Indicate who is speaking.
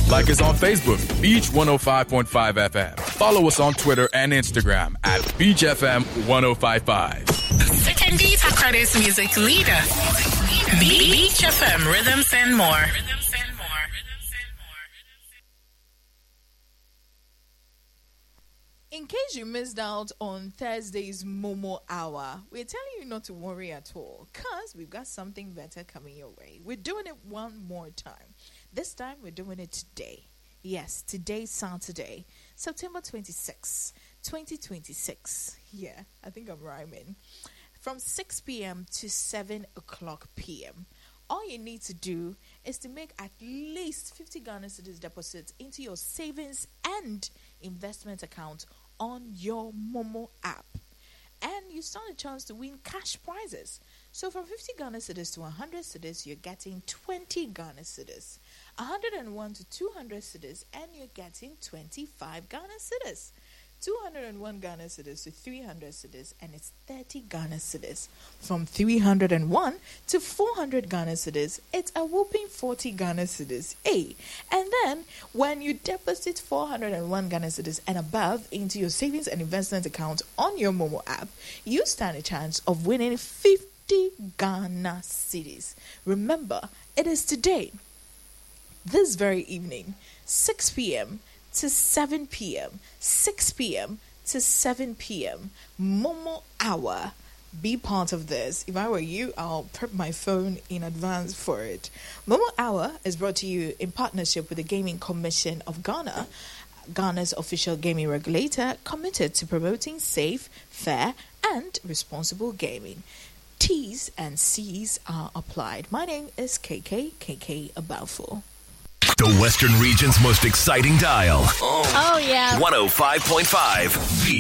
Speaker 1: Like us on Facebook, Beach 105.5 FM. Follow us on Twitter and Instagram at Beach FM 1055.
Speaker 2: Second Data Credits Music Leader. Beach FM, Rhythms and More.
Speaker 3: In case you missed out on Thursday's Momo Hour, we're telling you not to worry at all, because we've got something better coming your way. We're doing it one more time. This time, we're doing it today. Yes, today's Saturday, September 26, 2026. Yeah, I think I'm rhyming. From 6 p.m. to 7 o'clock p.m. All you need to do is to make at least 50 Ghana cedis deposits into your savings and investment account on your Momo app. And you stand a chance to win cash prizes. So from 50 Ghana cedis to 100 cedis, you're getting 20 Ghana cedis. 101 to 200 cedis, and you're getting 25 Ghana cedis. 201 Ghana cedis to 300 cedis, and it's 30 Ghana cedis. From 301 to 400 Ghana cedis, it's a whooping 40 Ghana cedis. Hey, and then when you deposit 401 Ghana cedis and above into your savings and investment account on your Momo app, you stand a chance of winning 50 Ghana cedis. Remember, it is today, this very evening, 6 p.m. to 7 p.m., 6 p.m. to 7 p.m. Momo Hour. Be part of this. If I were you, I'll prep my phone in advance for it. Momo Hour is brought to you in partnership with the Gaming Commission of Ghana, Ghana's official gaming regulator, committed to promoting safe, fair, and responsible gaming. T's and C's are applied. My name is KK Abafo.
Speaker 4: The Western region's most exciting dial.
Speaker 5: Oh, yeah.
Speaker 4: 105.5.